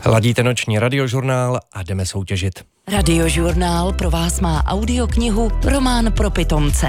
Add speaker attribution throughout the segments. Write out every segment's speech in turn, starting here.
Speaker 1: Ladíte noční radiožurnál a jdeme soutěžit.
Speaker 2: Radiožurnál pro vás má audioknihu Román pro pitomce.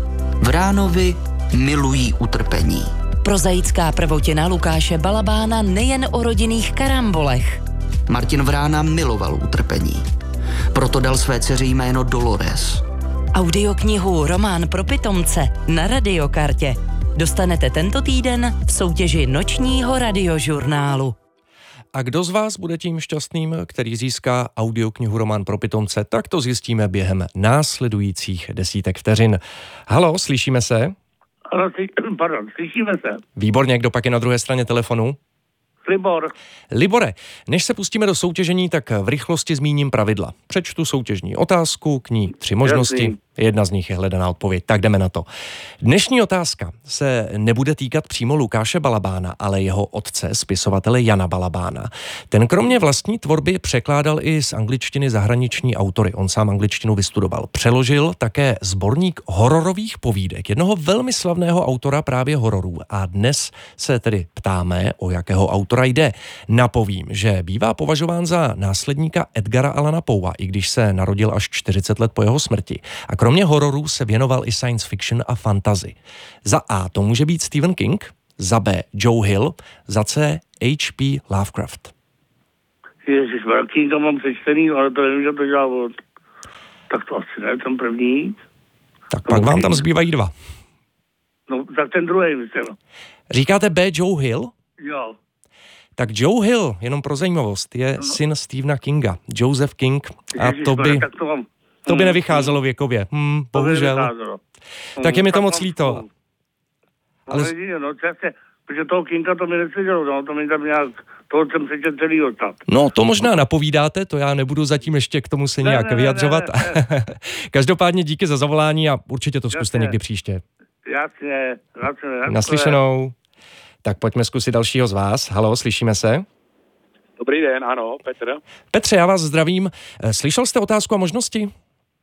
Speaker 3: Vránovi milují utrpení.
Speaker 2: Prozaická prvotina Lukáše Balabána nejen o rodinných karambolech.
Speaker 3: Martin Vrána miloval utrpení. Proto dal své dceři jméno Dolores.
Speaker 2: Audioknihu Román pro pitomce na Radiokartě dostanete tento týden v soutěži nočního radiožurnálu.
Speaker 1: A kdo z vás bude tím šťastným, který získá audioknihu Román pro pitomce, tak to zjistíme během následujících desítek vteřin. Halo, slyšíme se?
Speaker 4: Ano, slyšíme se.
Speaker 1: Výborně, kdo pak je na druhé straně telefonu?
Speaker 4: Libor.
Speaker 1: Libore, než se pustíme do soutěžení, tak v rychlosti zmíním pravidla. Přečtu soutěžní otázku, k ní 3 možnosti.
Speaker 4: Jasný.
Speaker 1: Jedna z nich je hledaná odpověď, tak jdeme na to. Dnešní otázka se nebude týkat přímo Lukáše Balabána, ale jeho otce, spisovatele Jana Balabána. Ten kromě vlastní tvorby překládal i z angličtiny zahraniční autory. On sám angličtinu vystudoval. Přeložil také sborník hororových povídek, jednoho velmi slavného autora právě hororů. A dnes se tedy ptáme, o jakého autora jde. Napovím, že bývá považován za následníka Edgara Allana Poea, i když se narodil až 40 let po jeho smrti. A kromě hororů se věnoval i science fiction a fantasy. Za A to může být Stephen King, za B Joe Hill, za C H.P. Lovecraft.
Speaker 4: Ježišmarja, Kinga mám přečtený, ale to nevím, že to dělá od... Tak to asi ne, ten první.
Speaker 1: Tak pak vám tam zbývají 2.
Speaker 4: No, tak ten druhý, myslím.
Speaker 1: Říkáte B Joe Hill?
Speaker 4: Jo.
Speaker 1: Tak Joe Hill, jenom pro zajímavost, je syn Stephena Kinga, Joseph King. A to by nevycházelo věkově. Bohužel. Tak je mi to moc líto.
Speaker 4: Ale časně, protože toho Kinga to mi nesedělo, no, to mi tam nějak, toho jsem přečet celýho tak.
Speaker 1: No, to možná napovídáte, to já nebudu zatím ještě k tomu se nějak vyjadřovat. Ne. Každopádně díky za zavolání a určitě to zkuste někdy příště.
Speaker 4: Jasně.
Speaker 1: Naslyšenou. Tak pojďme zkusit dalšího z vás. Halo, slyšíme se?
Speaker 5: Dobrý den, ano, Petr.
Speaker 1: Petře, já vás zdravím. Slyšel jste otázku a možnosti?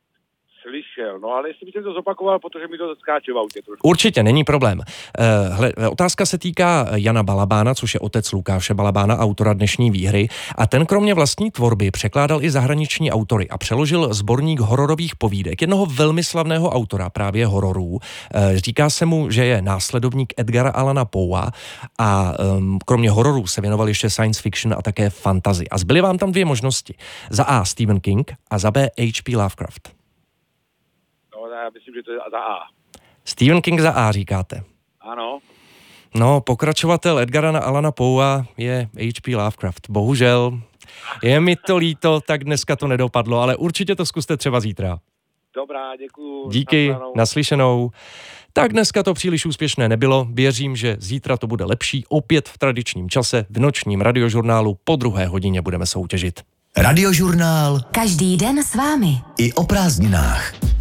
Speaker 5: Slyšel, no ale jestli byste to zopakoval, protože mi to skáče v autě trošku.
Speaker 1: Určitě, není problém. Otázka se týká Jana Balabána, což je otec Lukáše Balabána, autora dnešní výhry. A ten kromě vlastní tvorby překládal i zahraniční autory a přeložil sborník hororových povídek, jednoho velmi slavného autora právě hororů. Říká se mu, že je následovník Edgara Allana Poea a kromě hororů se věnoval ještě science fiction a také fantasy. A zbyly vám tam 2 možnosti. Za A Stephen King a za B H.P. Lovecraft.
Speaker 5: Já myslím, že to je za A.
Speaker 1: Stephen King za A říkáte.
Speaker 5: Ano.
Speaker 1: No, pokračovatel Edgara Allana Poea je H.P. Lovecraft. Bohužel, je mi to líto, tak dneska to nedopadlo, ale určitě to zkuste třeba zítra.
Speaker 5: Dobrá, děkuju.
Speaker 1: Díky, naslyšenou. Tak dneska to příliš úspěšné nebylo. Věřím, že zítra to bude lepší. Opět v tradičním čase, v nočním radiožurnálu po 2. hodině budeme soutěžit.
Speaker 6: Radiožurnál.
Speaker 2: Každý den s vámi.
Speaker 6: I o prázdninách.